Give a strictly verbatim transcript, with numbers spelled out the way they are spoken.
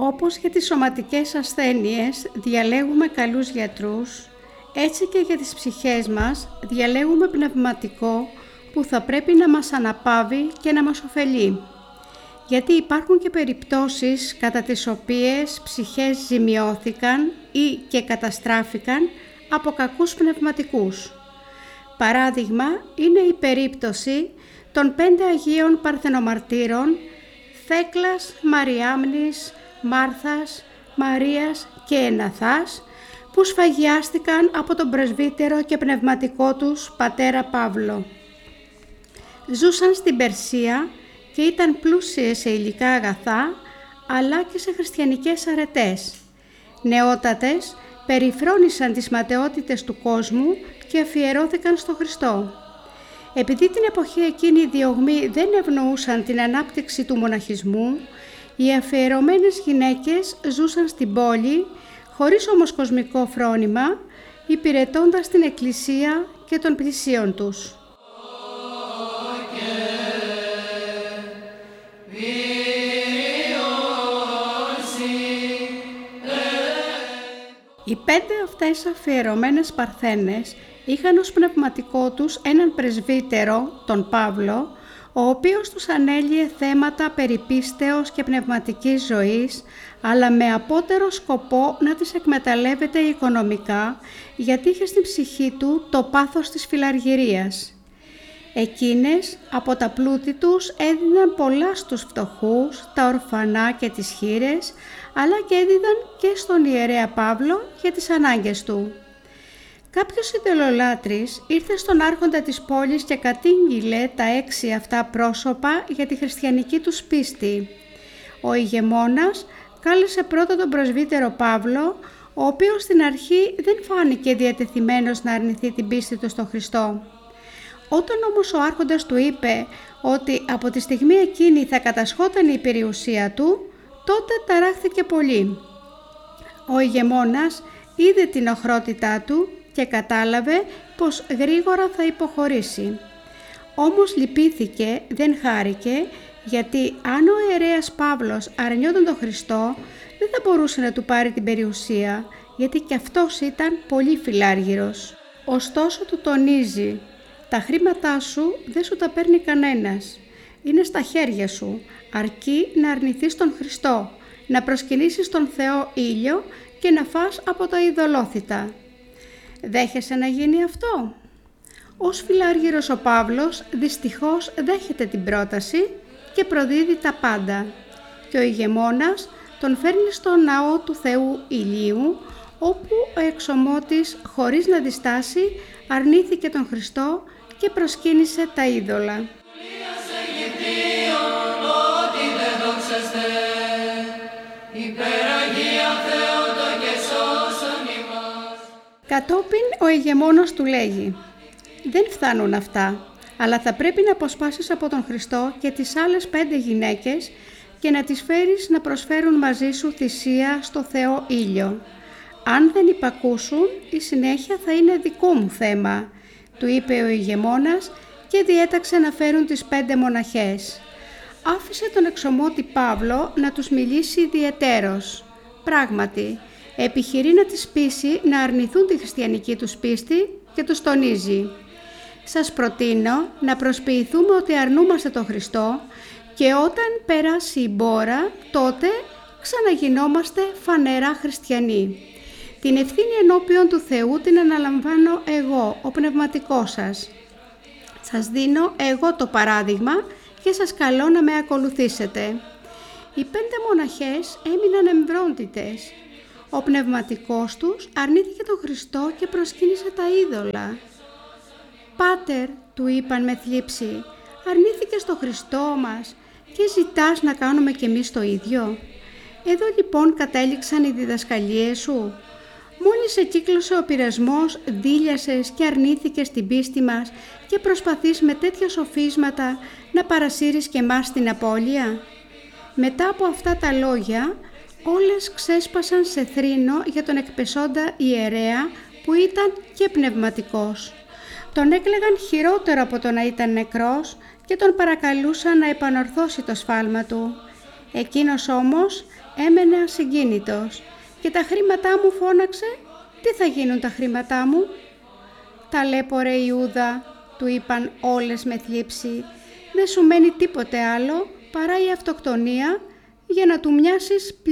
Όπως για τις σωματικές ασθένειες διαλέγουμε καλούς γιατρούς, έτσι και για τις ψυχές μας διαλέγουμε πνευματικό που θα πρέπει να μας αναπαύει και να μας ωφελεί. Γιατί υπάρχουν και περιπτώσεις κατά τις οποίες ψυχές ζημιώθηκαν ή και καταστράφηκαν από κακούς πνευματικούς. Παράδειγμα είναι η περίπτωση των πέντε Αγίων Παρθενομαρτύρων Θέκλας, Μαριάμνης, Μάρθας, Μαρίας και Εναθάς, που σφαγιάστηκαν από τον πρεσβύτερο και πνευματικό τους πατέρα Παύλο. Ζούσαν στην Περσία και ήταν πλούσιες σε υλικά αγαθά, αλλά και σε χριστιανικές αρετές. Νεότατες περιφρόνησαν τις ματαιότητες του κόσμου και αφιερώθηκαν στο Χριστό. Επειδή την εποχή εκείνη οι διωγμοί δεν ευνοούσαν την ανάπτυξη του μοναχισμού, οι αφιερωμένες γυναίκες ζούσαν στην πόλη, χωρίς όμως κοσμικό φρόνημα, υπηρετώντας την Εκκλησία και των πλησίων τους. Οι πέντε αυτές αφιερωμένες παρθένες είχαν ως πνευματικό τους έναν πρεσβύτερο, τον Παύλο, ο οποίος τους ανέλυε θέματα περί πίστεως και πνευματικής ζωής, αλλά με απότερο σκοπό να τις εκμεταλλεύεται οικονομικά, γιατί είχε στην ψυχή του το πάθος της φιλαργυρίας. Εκείνες από τα πλούτη τους έδιναν πολλά στους φτωχούς, τα ορφανά και τις χήρες, αλλά και έδιδαν και στον ιερέα Παύλο για τις ανάγκες του. Κάποιος ιδωλολάτρης ήρθε στον άρχοντα της πόλης και κατήγγειλε τα έξι αυτά πρόσωπα για τη χριστιανική τους πίστη. Ο ηγεμόνας κάλεσε πρώτα τον πρεσβύτερο Παύλο, ο οποίος στην αρχή δεν φάνηκε διατεθειμένος να αρνηθεί την πίστη του στον Χριστό. Όταν όμως ο άρχοντας του είπε ότι από τη στιγμή εκείνη θα κατασχόταν η περιουσία του, τότε ταράχθηκε πολύ. Ο ηγεμόνας είδε την οχρότητά του και κατάλαβε πως γρήγορα θα υποχωρήσει. Όμως λυπήθηκε, δεν χάρηκε, γιατί αν ο ιερέας Παύλος αρνιόταν τον Χριστό, δεν θα μπορούσε να του πάρει την περιουσία, γιατί και αυτός ήταν πολύ φιλάργυρος. Ωστόσο του τονίζει, τα χρήματά σου δεν σου τα παίρνει κανένας. Είναι στα χέρια σου, αρκεί να αρνηθείς τον Χριστό, να προσκυνήσεις τον Θεό ήλιο και να φας από τα ειδωλόθυτα. Δέχεσαι να γίνει αυτό? Ως φιλάργυρος ο Παύλος δυστυχώς δέχεται την πρόταση και προδίδει τα πάντα. Και ο ηγεμόνας τον φέρνει στο ναό του Θεού Ηλίου, όπου ο εξομότης χωρίς να διστάσει αρνήθηκε τον Χριστό και προσκύνησε τα είδωλα. Κατόπιν ο ηγεμόνος του λέγει, δεν φτάνουν αυτά, αλλά θα πρέπει να αποσπάσεις από τον Χριστό και τις άλλες πέντε γυναίκες και να τις φέρεις να προσφέρουν μαζί σου θυσία στο Θεό ήλιο. Αν δεν υπακούσουν, η συνέχεια θα είναι δικό μου θέμα, του είπε ο ηγεμόνας και διέταξε να φέρουν τις πέντε μοναχές. Άφησε τον εξομότη Παύλο να τους μιλήσει ιδιαιτέρως. Πράγματι, επιχειρεί να τις πείσει να αρνηθούν τη χριστιανική τους πίστη και τους τονίζει. Σας προτείνω να προσποιηθούμε ότι αρνούμαστε τον Χριστό και όταν περάσει η μπόρα, τότε ξαναγινόμαστε φανερά χριστιανοί. Την ευθύνη ενώπιον του Θεού την αναλαμβάνω εγώ, ο πνευματικός σας. Σας δίνω εγώ το παράδειγμα και σας καλώ να με ακολουθήσετε. Οι πέντε μοναχές έμειναν εμβρόντιτες. Ο πνευματικός τους αρνήθηκε τον Χριστό και προσκύνησε τα είδωλα. «Πάτερ», του είπαν με θλίψη, «αρνήθηκες τον Χριστό μας και ζητάς να κάνουμε κι εμείς το ίδιο». Εδώ λοιπόν κατέληξαν οι διδασκαλίες σου. Μόλις εκύκλωσε ο πειρασμός, δίλιασες και αρνήθηκες την πίστη μας και προσπαθείς με τέτοια σοφίσματα να παρασύρεις και εμάς την απώλεια. Μετά από αυτά τα λόγια, όλες ξέσπασαν σε θρήνο για τον εκπεσόντα ιερέα που ήταν και πνευματικός. Τον έκλαιγαν χειρότερο από το να ήταν νεκρός και τον παρακαλούσαν να επανορθώσει το σφάλμα του. Εκείνος όμως έμενε ασυγκίνητος. «Και τα χρήματά μου?» φώναξε. «Τι θα γίνουν τα χρήματά μου?» «Ταλέπορε Ιούδα», του είπαν όλες με θλίψη, «δεν σου μένει τίποτε άλλο παρά η αυτοκτονία για να του μοιάσεις